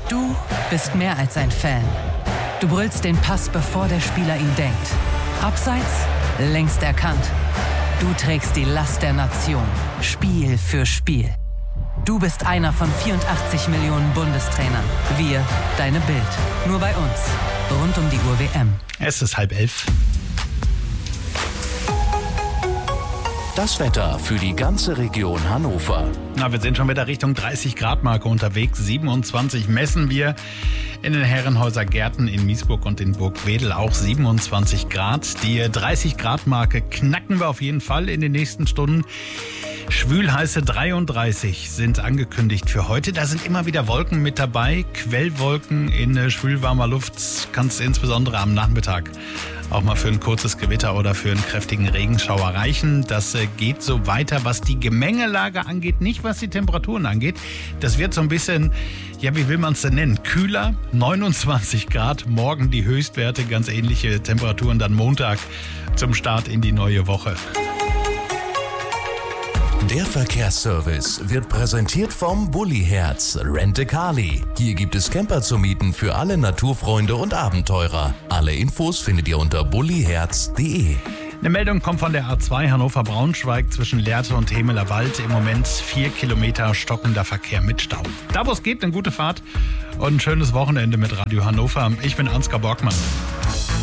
Du bist mehr als ein Fan. Du brüllst den Pass, bevor der Spieler ihn denkt. Abseits, längst erkannt. Du trägst die Last der Nation, Spiel für Spiel. Du bist einer von 84 Millionen Bundestrainern. Wir, deine Bild. Nur bei uns. Rund um die Uhr WM. Es ist 10:30. Das Wetter für die ganze Region Hannover. Wir sind schon wieder Richtung 30-Grad-Marke unterwegs. 27 messen wir in den Herrenhäuser Gärten in Miesburg und in Burgwedel. Auch 27 Grad. Die 30-Grad-Marke knacken wir auf jeden Fall in den nächsten Stunden. Schwülheiße 33 sind angekündigt für heute. Da sind immer wieder Wolken mit dabei. Quellwolken in schwülwarmer Luft kann es insbesondere am Nachmittag auch mal für ein kurzes Gewitter oder für einen kräftigen Regenschauer reichen. Das geht so weiter, was die Gemengelage angeht, nicht was die Temperaturen angeht. Das wird so ein bisschen, wie will man es denn nennen? Kühler, 29 Grad, morgen die Höchstwerte, ganz ähnliche Temperaturen dann Montag zum Start in die neue Woche. Der Verkehrsservice wird präsentiert vom Bulli-Herz Rent-A-Carly. Hier gibt es Camper zu mieten für alle Naturfreunde und Abenteurer. Alle Infos findet ihr unter bulliherz.de. Eine Meldung kommt von der A2 Hannover-Braunschweig zwischen Lehrte und Hemeler Wald. Im Moment 4 Kilometer stockender Verkehr mit Stau. Da wo es geht, eine gute Fahrt und ein schönes Wochenende mit Radio Hannover. Ich bin Ansgar Borgmann.